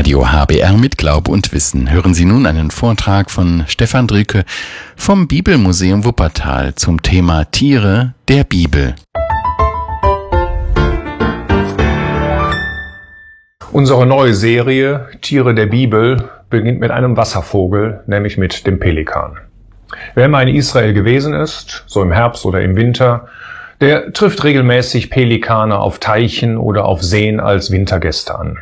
Radio HBR mit Glaube und Wissen. Hören Sie nun einen Vortrag von Stefan Drücke vom Bibelmuseum Wuppertal zum Thema Tiere der Bibel. Unsere neue Serie Tiere der Bibel beginnt mit einem Wasservogel, nämlich mit dem Pelikan. Wer mal in Israel gewesen ist, so im Herbst oder im Winter, der trifft regelmäßig Pelikane auf Teichen oder auf Seen als Wintergäste an.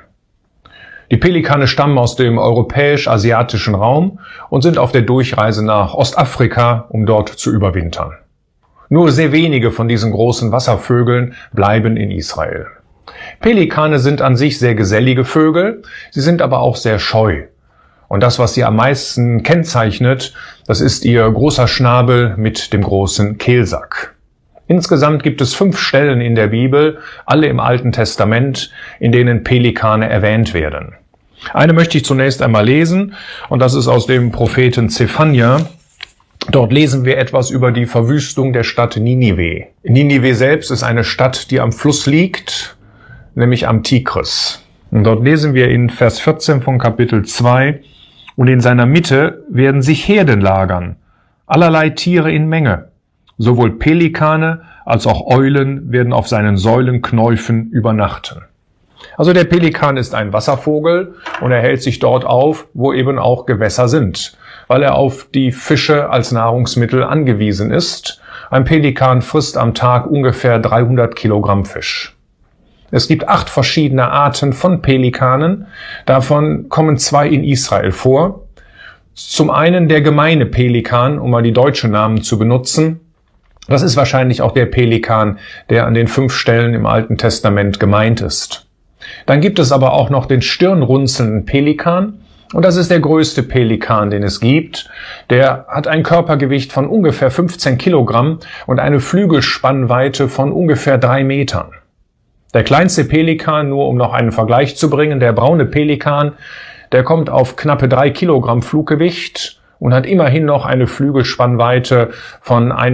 Die Pelikane stammen aus dem europäisch-asiatischen Raum und sind auf der Durchreise nach Ostafrika, um dort zu überwintern. Nur sehr wenige von diesen großen Wasservögeln bleiben in Israel. Pelikane sind an sich sehr gesellige Vögel, sie sind aber auch sehr scheu. Und das, was sie am meisten kennzeichnet, das ist ihr großer Schnabel mit dem großen Kehlsack. Insgesamt gibt es 5 Stellen in der Bibel, alle im Alten Testament, in denen Pelikane erwähnt werden. Eine möchte ich zunächst einmal lesen, und das ist aus dem Propheten Zephania. Dort lesen wir etwas über die Verwüstung der Stadt Ninive. Ninive selbst ist eine Stadt, die am Fluss liegt, nämlich am Tigris. Und dort lesen wir in Vers 14 von Kapitel 2, und in seiner Mitte werden sich Herden lagern, allerlei Tiere in Menge. Sowohl Pelikane als auch Eulen werden auf seinen Säulenknäufen übernachten. Also der Pelikan ist ein Wasservogel und er hält sich dort auf, wo eben auch Gewässer sind, weil er auf die Fische als Nahrungsmittel angewiesen ist. Ein Pelikan frisst am Tag ungefähr 300 Kilogramm Fisch. Es gibt 8 verschiedene Arten von Pelikanen, davon kommen 2 in Israel vor. Zum einen der gemeine Pelikan, um mal die deutschen Namen zu benutzen. Das ist wahrscheinlich auch der Pelikan, der an den 5 Stellen im Alten Testament gemeint ist. Dann gibt es aber auch noch den stirnrunzelnden Pelikan, und das ist der größte Pelikan, den es gibt. Der hat ein Körpergewicht von ungefähr 15 Kilogramm und eine Flügelspannweite von ungefähr 3 Metern. Der kleinste Pelikan, nur um noch einen Vergleich zu bringen, der braune Pelikan, der kommt auf knappe 3 Kilogramm Fluggewicht und hat immerhin noch eine Flügelspannweite von 1,85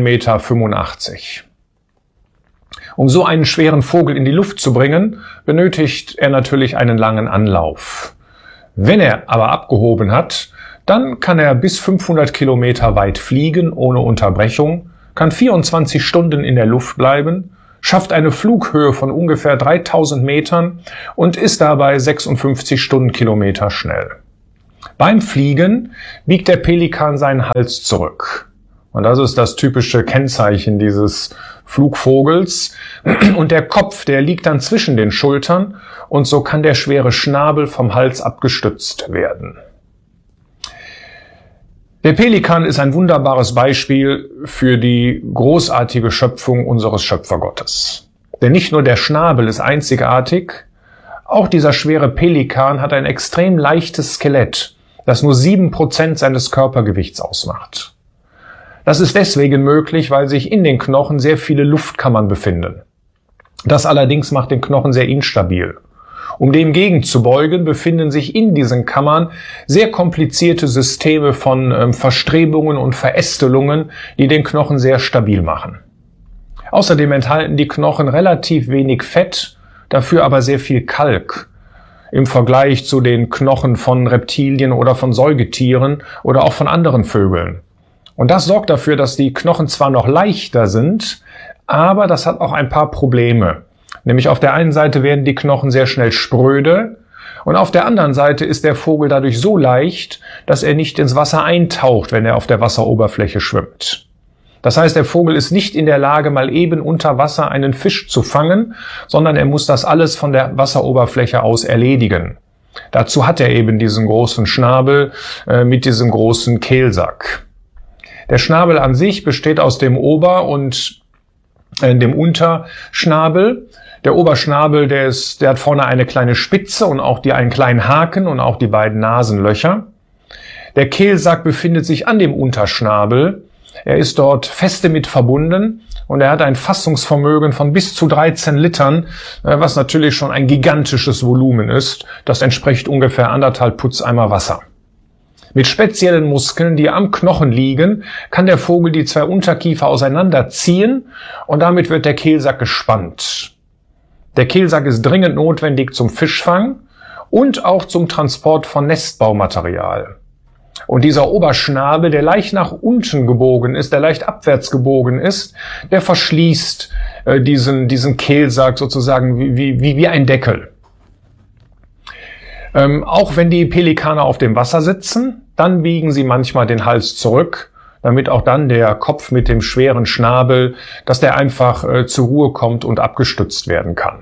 Meter. Um so einen schweren Vogel in die Luft zu bringen, benötigt er natürlich einen langen Anlauf. Wenn er aber abgehoben hat, dann kann er bis 500 Kilometer weit fliegen ohne Unterbrechung, kann 24 Stunden in der Luft bleiben, schafft eine Flughöhe von ungefähr 3000 Metern und ist dabei 56 Stundenkilometer schnell. Beim Fliegen biegt der Pelikan seinen Hals zurück. Und das ist das typische Kennzeichen dieses Flugvogels. Und der Kopf, der liegt dann zwischen den Schultern und so kann der schwere Schnabel vom Hals abgestützt werden. Der Pelikan ist ein wunderbares Beispiel für die großartige Schöpfung unseres Schöpfergottes. Denn nicht nur der Schnabel ist einzigartig, auch dieser schwere Pelikan hat ein extrem leichtes Skelett, das nur 7% seines Körpergewichts ausmacht. Das ist deswegen möglich, weil sich in den Knochen sehr viele Luftkammern befinden. Das allerdings macht den Knochen sehr instabil. Um dem gegenzubeugen, befinden sich in diesen Kammern sehr komplizierte Systeme von Verstrebungen und Verästelungen, die den Knochen sehr stabil machen. Außerdem enthalten die Knochen relativ wenig Fett, dafür aber sehr viel Kalk im Vergleich zu den Knochen von Reptilien oder von Säugetieren oder auch von anderen Vögeln. Und das sorgt dafür, dass die Knochen zwar noch leichter sind, aber das hat auch ein paar Probleme. Nämlich auf der einen Seite werden die Knochen sehr schnell spröde und auf der anderen Seite ist der Vogel dadurch so leicht, dass er nicht ins Wasser eintaucht, wenn er auf der Wasseroberfläche schwimmt. Das heißt, der Vogel ist nicht in der Lage, mal eben unter Wasser einen Fisch zu fangen, sondern er muss das alles von der Wasseroberfläche aus erledigen. Dazu hat er eben diesen großen Schnabel mit diesem großen Kehlsack. Der Schnabel an sich besteht aus dem Ober- und dem Unterschnabel. Der Oberschnabel, der hat vorne eine kleine Spitze und auch einen kleinen Haken und auch die beiden Nasenlöcher. Der Kehlsack befindet sich an dem Unterschnabel. Er ist dort feste mit verbunden und er hat ein Fassungsvermögen von bis zu 13 Litern, was natürlich schon ein gigantisches Volumen ist. Das entspricht ungefähr 1,5 Putzeimer Wasser. Mit speziellen Muskeln, die am Knochen liegen, kann der Vogel die 2 Unterkiefer auseinanderziehen und damit wird der Kehlsack gespannt. Der Kehlsack ist dringend notwendig zum Fischfang und auch zum Transport von Nestbaumaterial. Und dieser Oberschnabel, der leicht nach unten gebogen ist, der leicht abwärts gebogen ist, der verschließt diesen Kehlsack sozusagen wie ein Deckel. Auch wenn die Pelikane auf dem Wasser sitzen, dann biegen sie manchmal den Hals zurück, damit auch dann der Kopf mit dem schweren Schnabel, dass der einfach zur Ruhe kommt und abgestützt werden kann.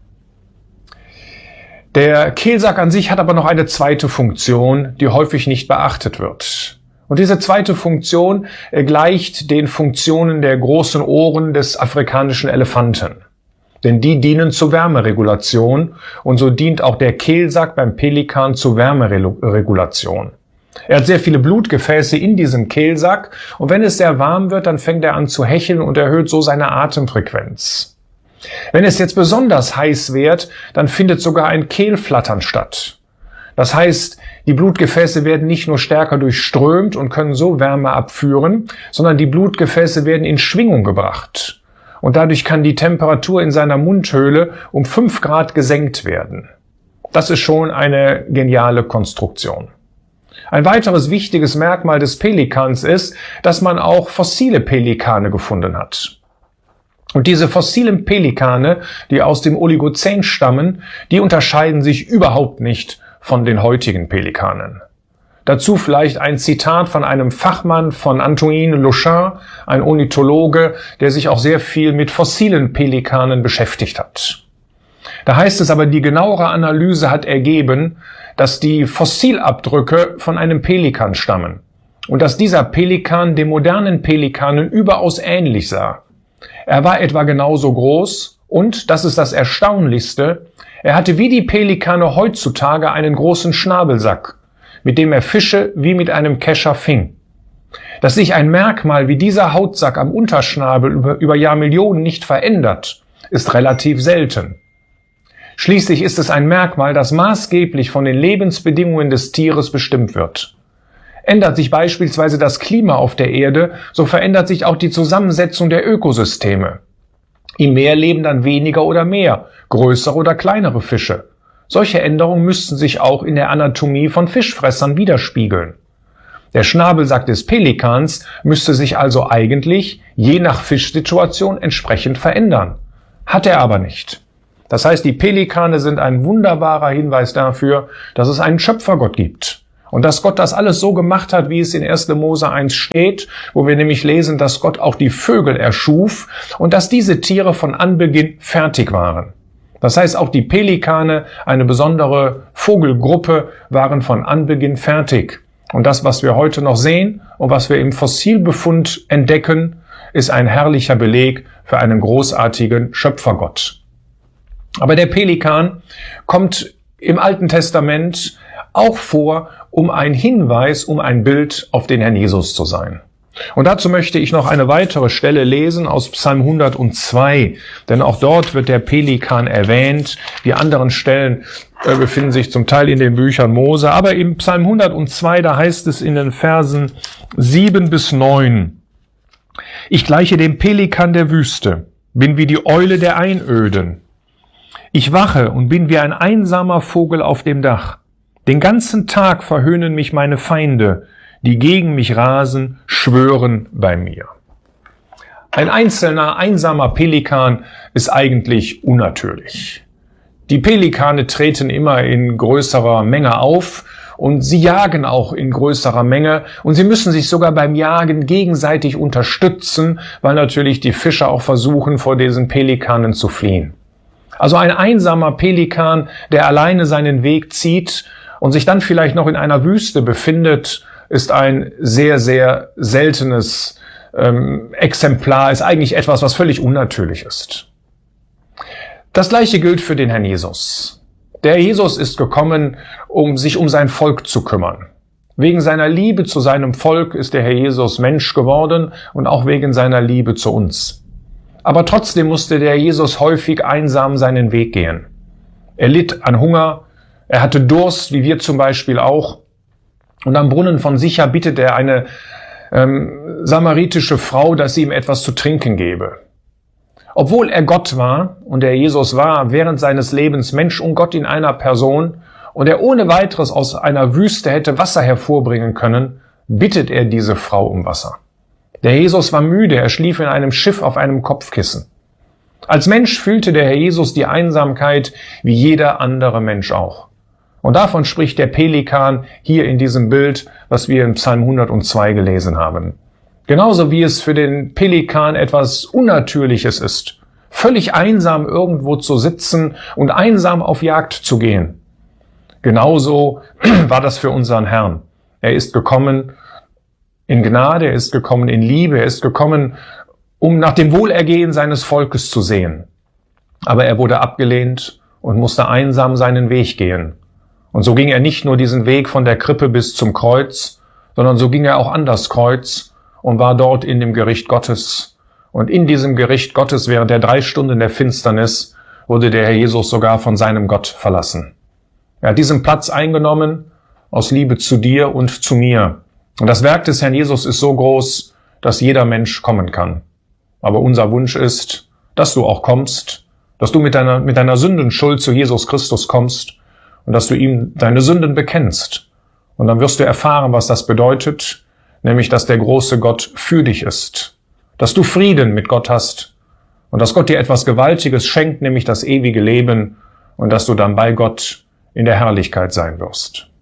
Der Kehlsack an sich hat aber noch eine zweite Funktion, die häufig nicht beachtet wird. Und diese zweite Funktion gleicht den Funktionen der großen Ohren des afrikanischen Elefanten. Denn die dienen zur Wärmeregulation und so dient auch der Kehlsack beim Pelikan zur Wärmeregulation. Er hat sehr viele Blutgefäße in diesem Kehlsack und wenn es sehr warm wird, dann fängt er an zu hecheln und erhöht so seine Atemfrequenz. Wenn es jetzt besonders heiß wird, dann findet sogar ein Kehlflattern statt. Das heißt, die Blutgefäße werden nicht nur stärker durchströmt und können so Wärme abführen, sondern die Blutgefäße werden in Schwingung gebracht. Und dadurch kann die Temperatur in seiner Mundhöhle um 5 Grad gesenkt werden. Das ist schon eine geniale Konstruktion. Ein weiteres wichtiges Merkmal des Pelikans ist, dass man auch fossile Pelikane gefunden hat. Und diese fossilen Pelikane, die aus dem Oligozän stammen, die unterscheiden sich überhaupt nicht von den heutigen Pelikanen. Dazu vielleicht ein Zitat von einem Fachmann von Antoine Louchin, ein Ornithologe, der sich auch sehr viel mit fossilen Pelikanen beschäftigt hat. Da heißt es aber, die genauere Analyse hat ergeben, dass die Fossilabdrücke von einem Pelikan stammen und dass dieser Pelikan dem modernen Pelikanen überaus ähnlich sah. Er war etwa genauso groß und, das ist das Erstaunlichste, er hatte wie die Pelikane heutzutage einen großen Schnabelsack, mit dem er Fische wie mit einem Kescher fing. Dass sich ein Merkmal wie dieser Hautsack am Unterschnabel über Jahrmillionen nicht verändert, ist relativ selten. Schließlich ist es ein Merkmal, das maßgeblich von den Lebensbedingungen des Tieres bestimmt wird. Ändert sich beispielsweise das Klima auf der Erde, so verändert sich auch die Zusammensetzung der Ökosysteme. Im Meer leben dann weniger oder mehr, größere oder kleinere Fische. Solche Änderungen müssten sich auch in der Anatomie von Fischfressern widerspiegeln. Der Schnabelsack des Pelikans müsste sich also eigentlich je nach Fischsituation entsprechend verändern. Hat er aber nicht. Das heißt, die Pelikane sind ein wunderbarer Hinweis dafür, dass es einen Schöpfergott gibt. Und dass Gott das alles so gemacht hat, wie es in 1. Mose 1 steht, wo wir nämlich lesen, dass Gott auch die Vögel erschuf und dass diese Tiere von Anbeginn fertig waren. Das heißt, auch die Pelikane, eine besondere Vogelgruppe, waren von Anbeginn fertig. Und das, was wir heute noch sehen und was wir im Fossilbefund entdecken, ist ein herrlicher Beleg für einen großartigen Schöpfergott. Aber der Pelikan kommt im Alten Testament auch vor, um ein Hinweis, um ein Bild auf den Herrn Jesus zu sein. Und dazu möchte ich noch eine weitere Stelle lesen aus Psalm 102, denn auch dort wird der Pelikan erwähnt. Die anderen Stellen befinden sich zum Teil in den Büchern Mose, aber im Psalm 102, da heißt es in den Versen 7 bis 9, ich gleiche dem Pelikan der Wüste, bin wie die Eule der Einöden. Ich wache und bin wie ein einsamer Vogel auf dem Dach. Den ganzen Tag verhöhnen mich meine Feinde, die gegen mich rasen, schwören bei mir. Ein einzelner, einsamer Pelikan ist eigentlich unnatürlich. Die Pelikane treten immer in größerer Menge auf und sie jagen auch in größerer Menge und sie müssen sich sogar beim Jagen gegenseitig unterstützen, weil natürlich die Fischer auch versuchen, vor diesen Pelikanen zu fliehen. Also ein einsamer Pelikan, der alleine seinen Weg zieht und sich dann vielleicht noch in einer Wüste befindet, ist ein sehr, sehr seltenes Exemplar, ist eigentlich etwas, was völlig unnatürlich ist. Das Gleiche gilt für den Herrn Jesus. Der Jesus ist gekommen, um sich um sein Volk zu kümmern. Wegen seiner Liebe zu seinem Volk ist der Herr Jesus Mensch geworden und auch wegen seiner Liebe zu uns. Aber trotzdem musste der Jesus häufig einsam seinen Weg gehen. Er litt an Hunger, er hatte Durst, wie wir zum Beispiel auch. Und am Brunnen von Sicher bittet er eine samaritische Frau, dass sie ihm etwas zu trinken gebe. Obwohl er Gott war und der Jesus war während seines Lebens Mensch und Gott in einer Person und er ohne weiteres aus einer Wüste hätte Wasser hervorbringen können, bittet er diese Frau um Wasser. Der Herr Jesus war müde, er schlief in einem Schiff auf einem Kopfkissen. Als Mensch fühlte der Herr Jesus die Einsamkeit wie jeder andere Mensch auch. Und davon spricht der Pelikan hier in diesem Bild, was wir in Psalm 102 gelesen haben. Genauso wie es für den Pelikan etwas Unnatürliches ist, völlig einsam irgendwo zu sitzen und einsam auf Jagd zu gehen. Genauso war das für unseren Herrn. Er ist gekommen in Gnade, er ist gekommen in Liebe, er ist gekommen, um nach dem Wohlergehen seines Volkes zu sehen. Aber er wurde abgelehnt und musste einsam seinen Weg gehen. Und so ging er nicht nur diesen Weg von der Krippe bis zum Kreuz, sondern so ging er auch an das Kreuz und war dort in dem Gericht Gottes. Und in diesem Gericht Gottes während der 3 Stunden der Finsternis wurde der Herr Jesus sogar von seinem Gott verlassen. Er hat diesen Platz eingenommen aus Liebe zu dir und zu mir. Und das Werk des Herrn Jesus ist so groß, dass jeder Mensch kommen kann. Aber unser Wunsch ist, dass du auch kommst, dass du mit deiner Sündenschuld zu Jesus Christus kommst und dass du ihm deine Sünden bekennst. Und dann wirst du erfahren, was das bedeutet, nämlich, dass der große Gott für dich ist, dass du Frieden mit Gott hast und dass Gott dir etwas Gewaltiges schenkt, nämlich das ewige Leben und dass du dann bei Gott in der Herrlichkeit sein wirst.